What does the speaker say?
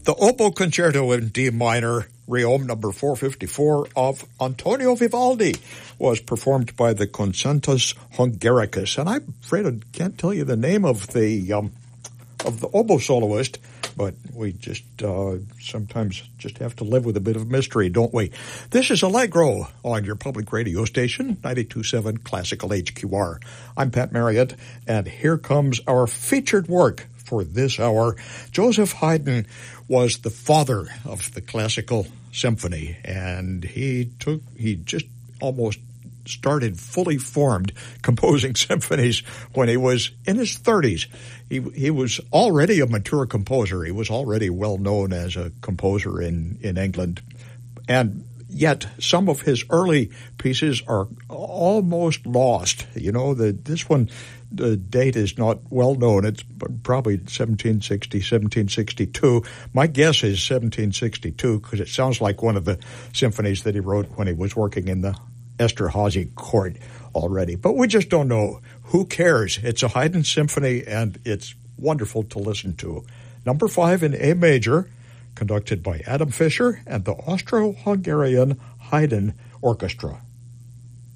The Oboe Concerto in D minor, Reome number 454 of Antonio Vivaldi, was performed by the Concertus Hungaricus. And I'm afraid I can't tell you the name of the oboe soloist, but we just sometimes just have to live with a bit of mystery, don't we? This is Allegro on your public radio station, 92.7 Classical HQR. I'm Pat Marriott, and here comes our featured work for this hour. Joseph Haydn was the father of the classical symphony, and he just almost started fully formed composing symphonies when he was in his 30s. He was already a mature composer. He was already well known as a composer in England. And yet some of his early pieces are almost lost. You know, this one, the date is not well known. It's probably 1760, 1762. My guess is 1762 because it sounds like one of the symphonies that he wrote when he was working in the Esterházy court already. But we just don't know. Who cares? It's a Haydn symphony, and it's wonderful to listen to. Number 5 in A major, conducted by Adam Fischer and the Austro-Hungarian Haydn Orchestra.